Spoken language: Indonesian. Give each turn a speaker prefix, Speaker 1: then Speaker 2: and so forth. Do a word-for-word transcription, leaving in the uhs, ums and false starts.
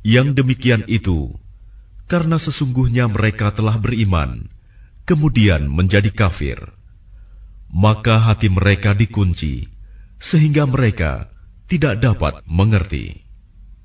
Speaker 1: Yang demikian itu karena sesungguhnya mereka telah beriman, kemudian menjadi kafir. Maka hati mereka dikunci, sehingga mereka tidak dapat mengerti.